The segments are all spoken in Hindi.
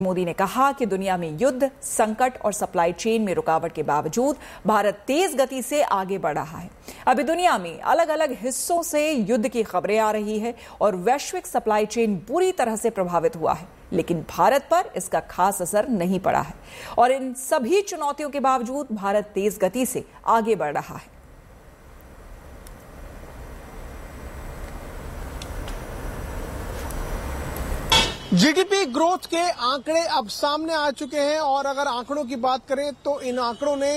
मोदी ने कहा कि दुनिया में युद्ध, संकट और सप्लाई चेन में रुकावट के बावजूद भारत तेज गति से आगे बढ़ रहा है। अभी दुनिया में अलग अलग हिस्सों से युद्ध की खबरें आ रही है और वैश्विक सप्लाई चेन बुरी तरह से प्रभावित हुआ है, लेकिन भारत पर इसका खास असर नहीं पड़ा है और इन सभी चुनौतियों के बावजूद भारत तेज गति से आगे बढ़ रहा है। जीडीपी ग्रोथ के आंकड़े अब सामने आ चुके हैं और अगर आंकड़ों की बात करें तो इन आंकड़ों ने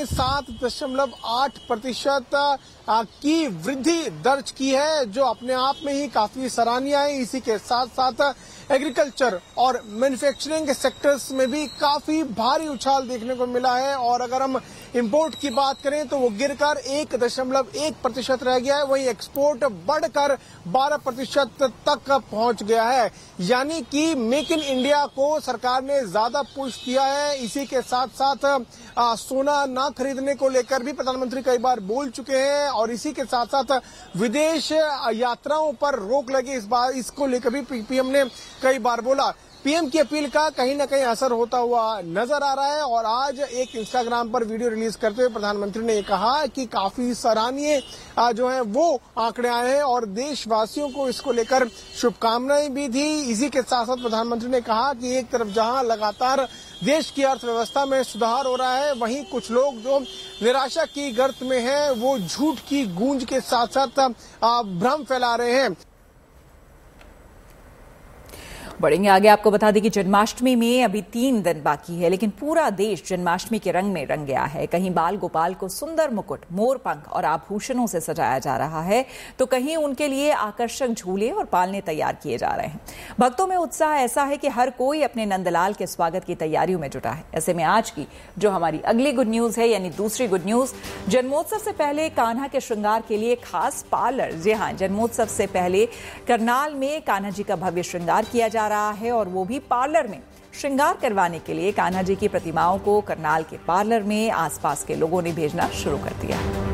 7.8% की वृद्धि दर्ज की है, जो अपने आप में ही काफी सराहनीय है। इसी के साथ साथ एग्रीकल्चर और मैन्युफैक्चरिंग सेक्टर्स में भी काफी भारी उछाल देखने को मिला है और अगर हम इंपोर्ट की बात करें तो वो गिरकर 1.1% रह गया है। वहीं एक्सपोर्ट बढ़कर 12% तक पहुंच गया है, यानी कि मेक इन इंडिया को सरकार ने ज्यादा पुश किया है। इसी के साथ साथ सोना ना खरीदने को लेकर भी प्रधानमंत्री कई बार बोल चुके हैं और इसी के साथ साथ विदेश यात्राओं पर रोक लगी, इस बार इसको लेकर भी पीएम ने कई बार बोला। पीएम की अपील का कहीं न कहीं असर होता हुआ नजर आ रहा है और आज एक इंस्टाग्राम पर वीडियो रिलीज करते हुए प्रधानमंत्री ने कहा कि काफी सराहनीय जो है वो आंकड़े आए हैं और देशवासियों को इसको लेकर शुभकामनाएं भी दी। इसी के साथ साथ प्रधानमंत्री ने कहा कि एक तरफ जहां लगातार देश की अर्थव्यवस्था में सुधार हो रहा है, वहीं कुछ लोग जो निराशा की गर्त में हैं वो झूठ की गूंज के साथ साथ भ्रम फैला रहे हैं। बढ़ेंगे आगे। आपको बता दें कि जन्माष्टमी में अभी 3 दिन बाकी है, लेकिन पूरा देश जन्माष्टमी के रंग में रंग गया है। कहीं बाल गोपाल को सुंदर मुकुट, मोर पंख और आभूषणों से सजाया जा रहा है, तो कहीं उनके लिए आकर्षक झूले और पालने तैयार किए जा रहे हैं। भक्तों में उत्साह ऐसा है कि हर कोई अपने नंदलाल के स्वागत की तैयारियों में जुटा है। ऐसे में आज की जो हमारी अगली गुड न्यूज है, यानी दूसरी गुड न्यूज, जन्मोत्सव से पहले कान्हा के श्रृंगार के लिए खास पार्लर। जी हाँ, जन्मोत्सव से पहले करनाल में कान्हा जी का भव्य श्रृंगार किया जा रहा है और वो भी पार्लर में। श्रृंगार करवाने के लिए कान्हा जी की प्रतिमाओं को करनाल के पार्लर में आसपास के लोगों ने भेजना शुरू कर दिया है।